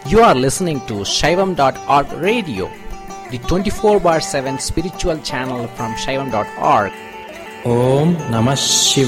You are listening to Shaivam.org radio, the 24/7 spiritual channel from Shaivam.org. Om Namah Shivaya.